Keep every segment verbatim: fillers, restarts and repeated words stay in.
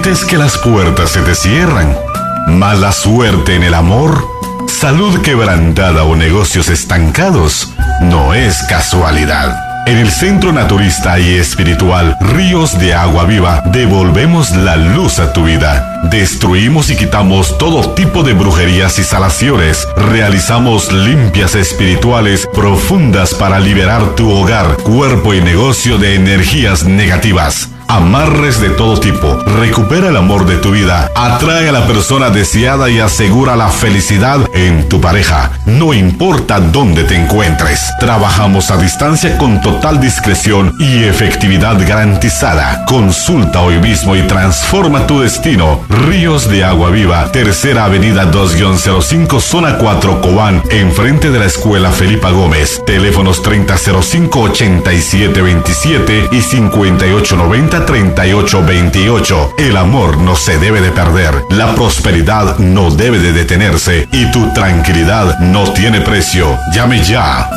¿Sientes que las puertas se te cierran? ¿Mala suerte en el amor? ¿Salud quebrantada o negocios estancados? No es casualidad. En el Centro Naturista y Espiritual Ríos de Agua Viva devolvemos la luz a tu vida. Destruimos y quitamos todo tipo de brujerías y salaciones. Realizamos limpias espirituales profundas para liberar tu hogar, cuerpo y negocio de energías negativas. Amarres de todo tipo, recupera el amor de tu vida, atrae a la persona deseada y asegura la felicidad en tu pareja. No importa dónde te encuentres, trabajamos a distancia con total discreción y efectividad garantizada. Consulta hoy mismo y transforma tu destino. Ríos de Agua Viva, Tercera Avenida dos cero cinco, Zona cuatro, Cobán, enfrente de la Escuela Felipa Gómez. Teléfonos treinta cero cinco, ochenta y siete veintisiete y cincuenta y ocho noventa, treinta y ocho veintiocho. El amor no se debe de perder, la prosperidad no debe de detenerse y tu tranquilidad no tiene precio. Llame ya.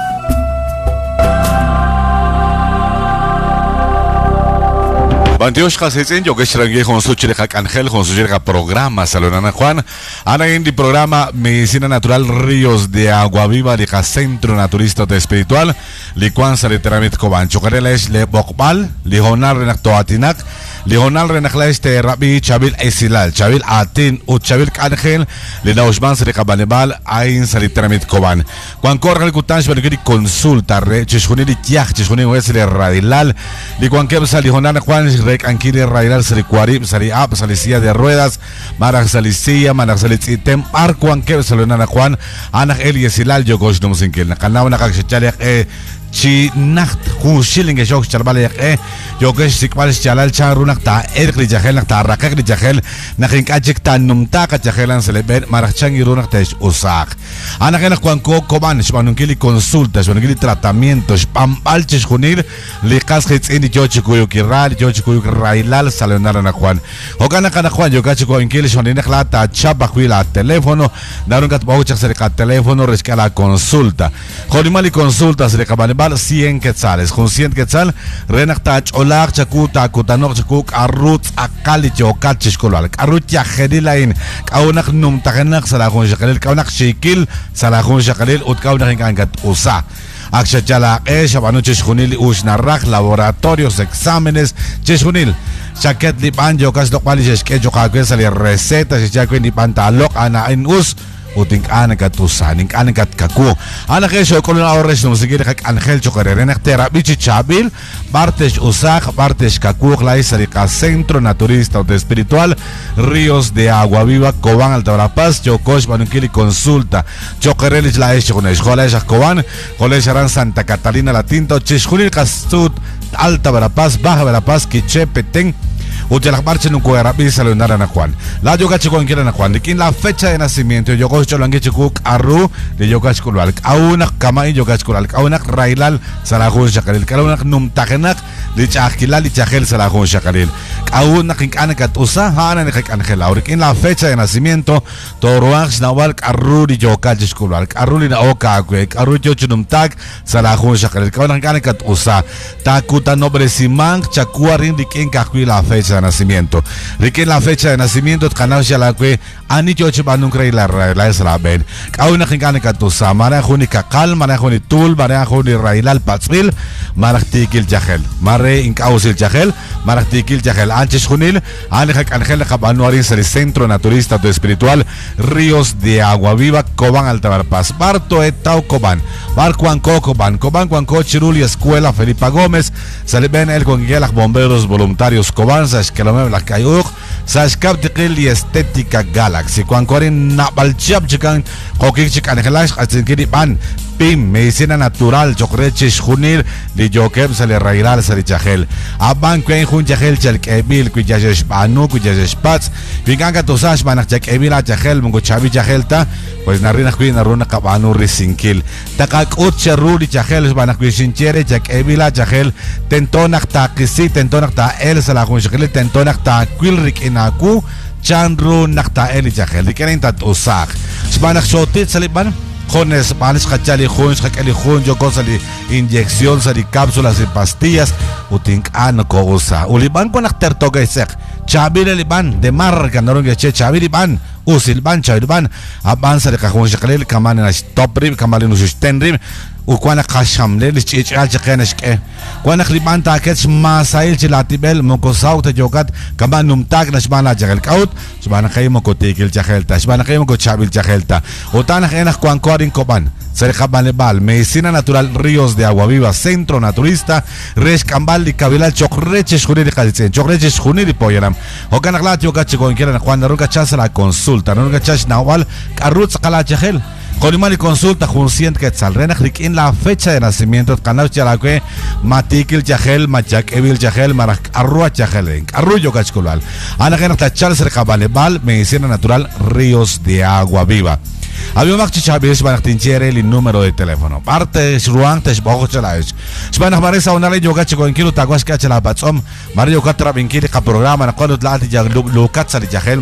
Bantios Casetin, yo que shrangue con su chileja Ángel, con su chileja programa Salonana Juan. Ana en el programa Medicina Natural Ríos de Agua Viva, de Centro Naturista de Espiritual, Licuan Saliteramit Coban, Chocareles, Le Bokbal, Lijonar Renactoatinak, Lijonal Renaclaes de Rabi, Chabil Esilal, Chabil Atin, U Chabil Ángel, Linausman Salicabanebal, Ain Saliteramit Coban. Juan Corra el Kutansh, Bergiri consulta, Chishuniri Tiach, Chishuniri Wesley Radilal, Licuan Kebsa, Lijonar Juan, Ankiri Rairal Salicuarib, Saliap, Salicia de Ruedas, Marak Salicia, Manak Salitem, Arcuan Keb Salonana Juan, Anak Eliesilal, Yogosh Numsinkil, Nakanaw Nakakshachalik, eh, Chi Nacht, Hu Shilling, Jok Charbalek, eh, Yogesh Sikmal Chalal Charunak, Ta Erkli Jahel, Ta Rakakli Jahel, Nakinkachik Tan Numtaka Jahelan Selebet, Marachangi Runak Tesh Usak. Anakenak Juan Ko Koban, Shmanunkili consultas, Shmanunkili tratamientos, Pampalches Junil, Likas Hits in the Jochikuyo Kiral, Jochikuyo Railal, Salonana Juan. Hokana Kana Juan, Yokachiko in Kilish, Niklata, Chabahuila, teléfono, Narungat Bauchak cerca teléfono, rescala consulta. Jolimali consultas de Cabanebal, cien quetzales, con cien quetzal, Renactach, Olak, Chakuta, Kutanok, Chakuk, Arut, Akalicho, Kachishkolal, Arut Yahedilain, Kaunak Num Takanak, Salahon Shakalil, Kaunak Shikil, Salahon Shakalil, Utkaunak Angat Usa. Akshachala Eshabanu Chishunil, Usnarak, laboratorios, exámenes, Chishunil. Chaket Lipan, Yokas Dokmali, Shkejo Kakwesali, recetas, Shakwen Lipan Talok, Ana in Us. Uting anakat usaning anakat kaku anak eso kolon ahorres no seguir hak Ángel Chocareren terapichi chabil partes usak partes kaku clais rica Centro Naturista de Espiritual Ríos de Agua Viva Cobán Alta Verapaz Chocosh Banunkili consulta Chocarelich la es con escuela es Cobán Colegio Santa Catalina La Tinta Chishunil Castut Alta Verapaz Baja Verapaz Quiche Petén Ujalak marcha nunca era bisa leonara na Juan. La yoga chico en quiera na Juan. Dikin la fecha de nacimiento yo cocho langue chico arru de yoga escolar. Auna kama y yoga escolar. Auna railal salahun shakalil. Auna num takenak de chakilal y chakel salahun shakalil. Auna kinkana katusa hana ne kik Ángel. Ahora en la fecha de nacimiento toroax nawal arru de yoga escolar. Arru na oka kwe. Arru yo chunum tag salahun shakalil. Auna kinkana katusa. Takuta nobre simang chakuarin dikin kakwi la fecha de nacimiento. Rique la fecha de nacimiento canal Shalakwe ani choche banung krei la la esraben. Kauna kinkane katusa mara khuni kakal mara khuni tul mara khuni railal patsmil mara tikil jahel. Mare inkausil jahel mara tikil jahel anches khunil ani hak Ángel Kabanuarin el Centro Naturista de Espiritual Ríos de Agua Viva Cobán Alta Verapaz. Barto etau Cobán. Bar Cuanco Cobán. Cobán Cuanco Chiruli Escuela Felipa Gómez. Saliben el con Gelak Bomberos Voluntarios Cobán que lo me la cayó, Sashkap de Estética Galaxy. Cuando coren Nabalchap chican, Hokik chican, Helash, Atsinkiri Pan, Pim, Medicina Natural, Chocreches Junir, de Jokeb, Sale Rairal, Sale Chahel. Aban Queen Jun Chahel, Chalk Ebil, Kuyash Banu, Kuyash Pats, Viganga Tosash, Manak Chak Ebila Chahel, Mungo Chavi Chahelta, pues Narina Queen, Naruna Cabanu, Risinkil. Takak Ucha Rudi Chahel, Banak Vishinchere, Chak Ebila Chahel, Tentonak Takisi, Tentonak Ta El Salahun Chahel, Tentonak Ta Quilrik Inaku, Chandru Nakta El Chahel, de Keren Tat Usak. Spanak Shotit Saliban. jones balis khachali juns khakali jun yo cosa li inyección sali cápsulas y pastillas uting an ko usa uliban ko nakter toga isek chabile liban de marca norong che chabile liban usilban chabile aban sali khun shakalil kaman na stoprim kamalin ustenrim ukwana kashamle li chichal chaqenashke kwana khliban taket masail chilatibel mokosaw ta jokat kaman numtag na shbana jagal kaut shbana khaymo ko tikil chahelta shbana khaymo ko chabil chahelta utana khenak kwan korin koban cerca Banebal, Medicina Natural Ríos de Agua Viva, Centro Naturista, Resh Kambal y Kabilal, Chokreches Juniri Kalitzen, Chokreches Juniri Poyeram, Okanaglat Yokachi con quien Juan Naruka Chas la consulta, Naruka Chas Nawal, Karutz Kalachel, Colimani consulta, Juncient Quetzal, Renachrik en la fecha de nacimiento, Kanach Yalaque, Matikil Chahel, Machak Evil Chahel, Marak Arrua Chahel, Arruyo Kachkulal, Anagenata Chal cerca Banebal, Medicina Natural Ríos de Agua Viva. Había más chichabies para tincher el número de teléfono. Parte Ruang Tesh Bogochalais. Spana Marisa una ley yoga chico en kilo taguas que la batzom. Mario Catra Binkiri ka programa na cuando la ya lukat sa lichahel.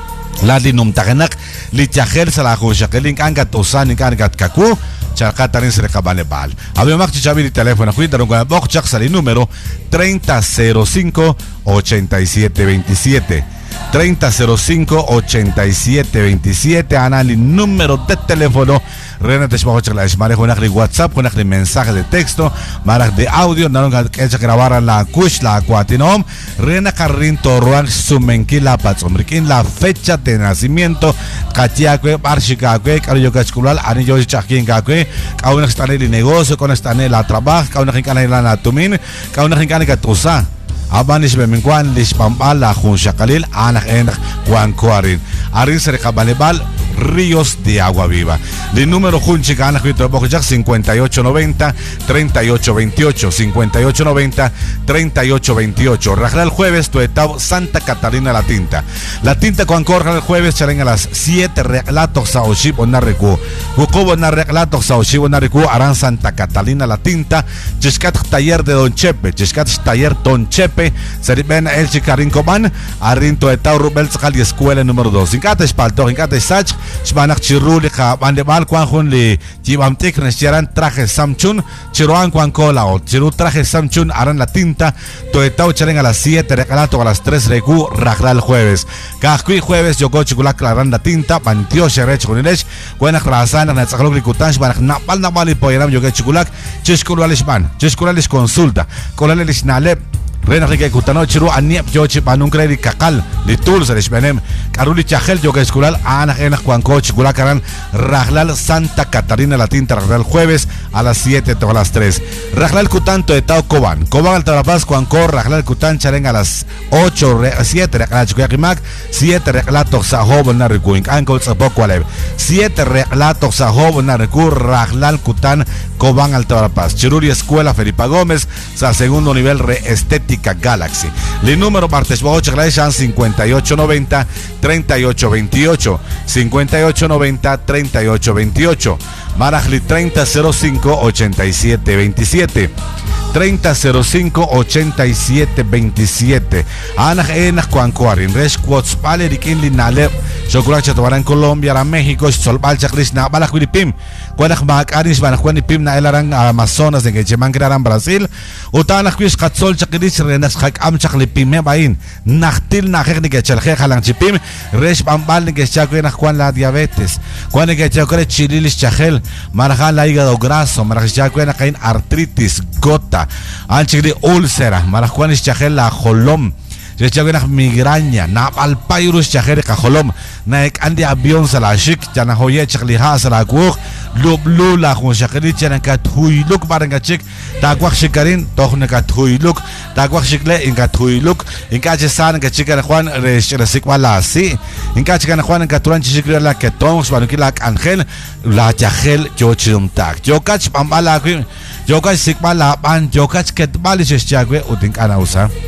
La di num taganak lichahel sa la khushakelin angat usan angat kaku. Charcatarin se Banebal. Había más chichabies teléfono. Cuida con Bogchak sa el número treinta cero cinco ochenta y siete veintisiete. treinta cero cinco ochenta y siete veintisiete anali número de teléfono Rena te shbajo chakla ishmare con akli WhatsApp con akli mensaje de texto marak de audio naron que grabar la kush la cuatinom Rena carrin torruan sumenki la patzomrikin la fecha de nacimiento katiakwe barshikakwe kariyo kachkulal anillo chakin kakwe kauna stane de negocio con stane la trabajo kauna kinkana la natumin kauna kinkana katusa Abanish Beminquan, Lish Pambala, Jun Shakalil, Anak Enak, Juan Coarin, Arin cerca Banebal, Ríos de Agua Viva. El número Jun Chicana, cincuenta y ocho noventa, treinta y ocho veintiocho, cincuenta y ocho noventa, treinta y ocho veintiocho. Rajla el jueves, Tuetao, Santa Catalina La Tinta. La Tinta con Corja el jueves, chalen a las siete, Relatos Saoshib Onariku. Hukubo Relatos Saoshib Onariku, Aran Santa Catalina La Tinta, Chiscat Taller de Don Chepe, Chiscat Taller Don Chepe. Seriben el Chicarin Coban, Arinto Etau Rubel Sakali Escuela número dos. En cada espalto, en cada sach, Shbanak Chiruli, Bandebal, Juan Li, Jibamtik, Nesharan, traje Samchun, Chiruan, Juan Cola, o Chiru traje Samchun, Aran La Tinta, Toetau Charen a las siete, Recalato a las tres, Recu, Rajral jueves. Cajui jueves, Yoko Chiculak, Aran La Tinta, Pantio, Sherech, Kunilesh, Buena Razana, Nazakaluk, Kutansh, Banak, Napal, Namali, Poyeram, Yoga Chiculak, Chiskulalish Chiskulalish consulta, Colalish Nalep. Rena Rique Cutano Chiru Aniep Yochi Panun Credit Kakal Litul Serish Benem Karuli Chahel Yoga Escural Ana Enak Juanco Chiculacaran Rajlal Santa Catarina La Tinta Rajlal jueves a las siete a las tres Rajlal Cutanto de Tao Coban Coban Altarapaz Juanco Rajlal Cutan Charen a las ocho siete Rajlal Chuyakimak siete Relatos Sahob Narikuink Ankol Zapokualev siete Relatos Sahob Nariku Rajlal Cutan Coban Altarapaz Chiruri Escuela Felipa Gómez Sa segundo nivel re estética Galaxy. El número partes cincuenta y ocho noventa, treinta y ocho veintiocho, cincuenta y ocho noventa, treinta y ocho veintiocho. Marajli treinta cero cinco ochenta y siete veintisiete. treinta cero cinco ochenta y siete veintisiete. Anaj enak Juancoarin, Resh Quotzpale, Rikin Linale, Chocolache Tobarán Colombia, a México, Solbal Chakris, Nabalak Wilipim, Cuanaj Mac Aris, Banajuanipim, Naelaran, Amazonas, de Gecheman Graran, Brasil, Utanaj Quis Katzol Chakris, Renas Hak Am Chaklipim, Bain, Nachtil Najek Chelje Halanchipim, Resh Bambal, Gechakuenaj Juan la diabetes, Juan Gechakore Chililis Chahel, Marajan la hígado graso, Marajacuenacain artritis, gota. Anchigri úlcera, Marajuanis Chajel la Jolom, Chechaguenak migraña, na alpayrus Chajere Cajolom, Naek Andi avión salashik, Janahoye Chakliha Salakuk, Lublu la Junshakri Chanakat Huiluk Barangachik, Takwak Shikarin, Tohnakat Huiluk, Takwak Shikle, Inkat in Kachesan, Kachikan Juan Resikwala, si, in Kachikan Juan and Katuran Chikra la Ketons, Banukilak Angel, La Chajel, Jochum Tak, Jokach Pambala. Jokach Sikmala Ban Jokach Ketbalish Jagwe Udink Anausa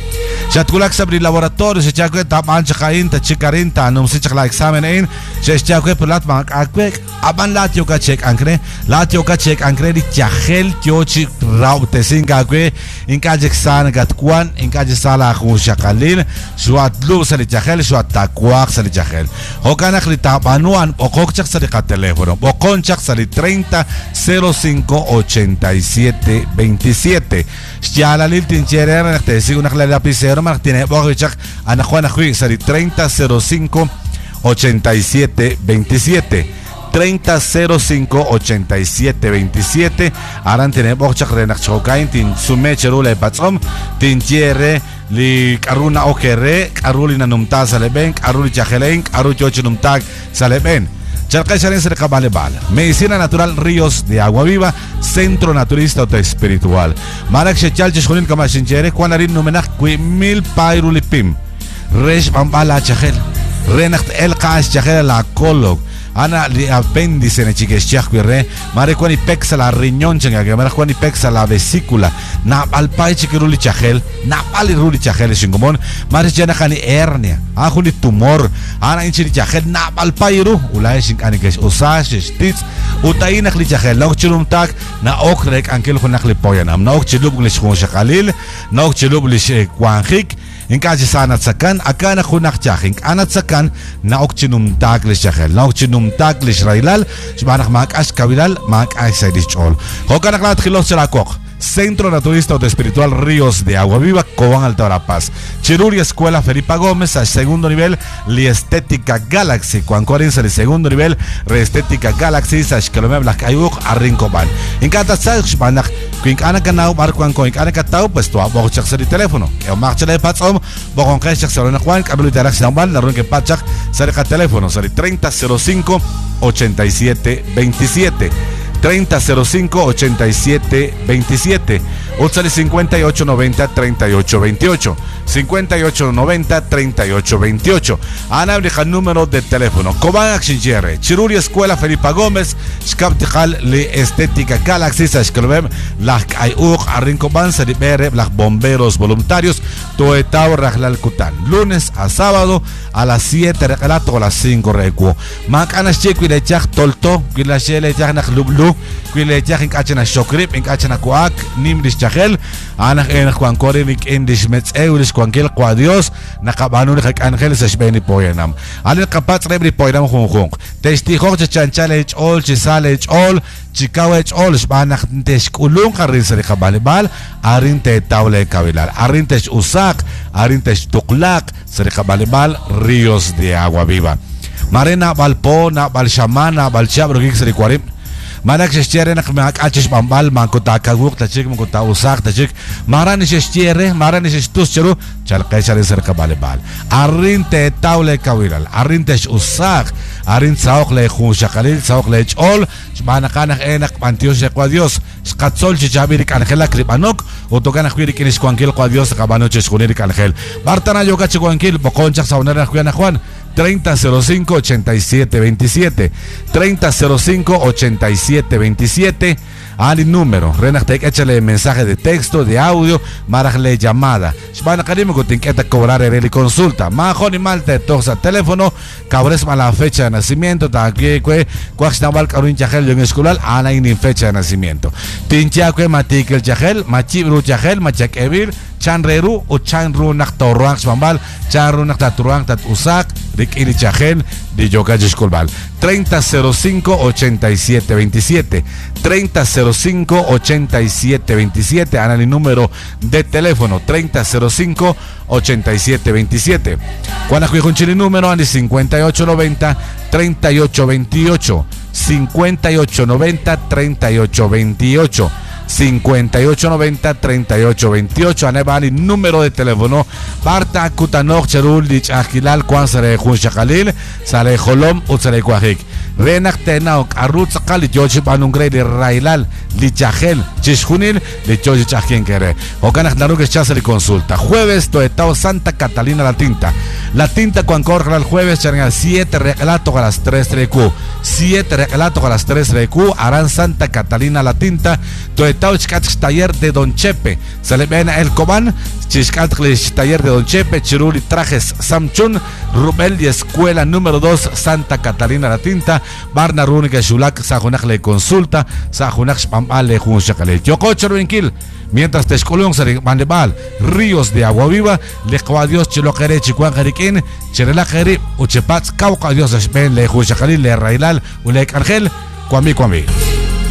Chatkulak sabri laboratorio se chakwe tapan chakain ta chikarin ta num si chakla examen ein se chakwe pulat mak akwe aban latio ka check ankre latio ka check ankre di chahel tiochi rau te singa kwe inka jeksan gatkwan inka jesala khu shakalil shuat lu sali chahel shuat takwak sali chahel hokana khli tapanuan okok chak sali ka telefono bokon chak sali treinta cero cinco ochenta y siete veintisiete Stiala lil tincherer nakte sigu nakla lapicero mak tiene bochak ana juana hui sali treinta cero cinco ochenta y siete veintisiete treinta cero cinco ochenta y siete veintisiete aran tiene bochak renak chokain tin sume cherule patsom tincheret li karuna okere karuli nanumta saleben karuli chahelen karu chochinumtag saleben Charcay Chalense de Cabalebal, Medicina Natural Ríos de Agua Viva, Centro Naturista Espiritual. Manak Shechal Cheshunin Kamachinjere, Kwanarin Numenak Kwi Mil Pairulipim, Resh Bambala Chahel, Renacht El Kash Chahel la Colog, Ana li apéndice ne chiques chakwe mare kwani pexa la riñón chenga que mare kwani pexa la vesícula na alpai chikiruli chahel na pali ruli chahel shingomon mare chana khani hernia a khuli tumor ana inchiri chahel na alpai ru ulai shing ani kes usash stits utaina khli chahel nok chulum tak na okrek ankel khona khli poyanam na ok chulub glish khon shakalil na ok chulub lish kwankhik in kaje sana tsakan akana khunak chahing ana tsakan na okchinum taglis chahel na okchinum taglis railal shbanak mak as kabilal mak as sidis chol hokanak lat khilos chalakok Centro Naturista Espiritual Ríos de Agua Viva, Cobán Alta Paz. Chiruri Escuela Felipa Gómez, al segundo nivel, Liestética Galaxy. Cuancorin el segundo nivel, Reestética Galaxy, Sashkelome Black Ayuk, Arrincoban. En cada sach, Banak, Quink Anakanau, Marquan Coink Anacatau, pues tu abo chak el teléfono. Que marcha de Patzom, Bogon Keshak Salona Juan, Carlos Interax Namal, la Runke Pachak, cerca teléfono, sale treinta cero cinco ochenta y siete veintisiete. treinta cero cinco ochenta y siete veintisiete Utsali cincuenta y ocho noventa treinta y ocho veintiocho cincuenta y ocho noventa treinta y ocho veintiocho Ana abrija número de teléfono Cobán Axinjere Chiruri Escuela Felipa Gómez Shkaptical Li Estética Galaxy Sashkelbem Las Ayuk Arrincoban Seribere Las Bomberos Voluntarios Toetao Rajlal Kutan lunes a sábado a las siete regalato a las cinco recuo Mac Anashek Wilechak Tolto Wilachele Jagnak Lublu Wilechak Inkachana Shokrip Inkachana Kuak Nimdish Chahel Anak Enak Kwankori Nik Indish Metz Eulish Kwankil Kwa Dios Nakabanu Nik Angel Sashbeni Poyanam Alil Kapats Rebri Poyanam Hong Hong Testihok Chanchala H all Chisale H all Chikawa H all Shbanak Tesh Kulung Karin Sari Kabalibal Arin Te Taule Kabilal Arin Tesh Usak Arin Tesh Tuklak Sari Kabalibal Ríos de Agua Viva Marena Balpona Balshamana Balchabro Gig Sari Kwarim Manak shestiere nak mak achish bambal manko takaguk tachik manko tausak tachik marani shestiere marani shestus chero chal qaisar ser kabalebal arrin te taule kawiral arrin te usak arrin saok le khun shakalil saok le chol shbana kanak enak pantios kwa dios skatsol chichabir kanjela kribanok otokan khwiri kinis kwankil kwa dios kabano cheskunir kanjel bartana yoga chikwankil bokonchak saunera khuyana juan treinta cero cinco ochenta y siete veintisiete treinta cero cinco ochenta y siete veintisiete Ali número Renactek échale mensaje de texto de audio marajle llamada Shbana Karim ko tinketa cobrar el consulta majo ni malte toxa teléfono cabres mala fecha de nacimiento ta que que kwakhnabal karun chahel en escolar ana in fecha de nacimiento tincha que matikel chahel machibru chahel machak evir chanreru o chanru naktorang shbambal chanru naktaturang tat usak dik ili chahel de yoga escolar treinta cero cinco ochenta y siete veintisiete treinta cero cinco ochenta y siete veintisiete Ana el número de teléfono treinta cero cinco ochenta y siete veintisiete Cuando fui con chile número ani cincuenta y ocho noventa treinta y ocho veintiocho cincuenta y ocho noventa treinta y ocho veintiocho cincuenta y ocho noventa treinta y ocho veintiocho Anebani número de teléfono Parta Kutanok Cherul Dich Akilal Kwan Sare Khun Shakalil Sare Holom Utsare Kwahik Renak Tenaok Arut Sakali Jochi Banungre de Railal Lichahel Chishkunil Lichochi Chahkin Kere Okanak Naruk Chasari Consulta Jueves Toetao Santa Catalina La Tinta La Tinta Cuancorja el jueves, charanga siete relatos a las tres de Q. siete relatos a las tres de Q. Harán Santa Catalina La Tinta. Toetauchkatch taller de Don Chepe. Se le ven el Cobán. Chishkatch taller de Don Chepe. Chiruli Trajes Samchun. Rubel y Escuela número dos Santa Catalina La Tinta. Barna Rúnica Shulak Sajunaj le consulta. Sajunaj Pamale Junshakale. Yokocho Ruinquil. Mientras Texcolón se mandebal ríos de agua viva, le coa Dios chiloquere chicuan jeriquín, cherela jeri, uchepats cauca Dios espen le Junshakali le Railal, Ulek Argel, Kwami Kwami.